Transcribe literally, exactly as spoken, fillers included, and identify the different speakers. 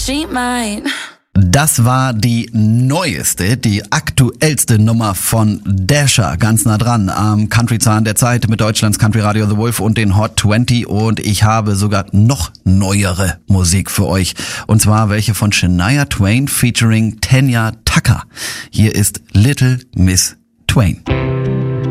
Speaker 1: she mine.
Speaker 2: Das war die neueste, die aktuellste Nummer von Dasher, ganz nah dran am Country-Zahn der Zeit mit Deutschlands Country-Radio The Wolf und den Hot zwanzig, und ich habe sogar noch neuere Musik für euch, und zwar welche von Shania Twain featuring Tanya Tucker. Hier ist Little Miss Twain.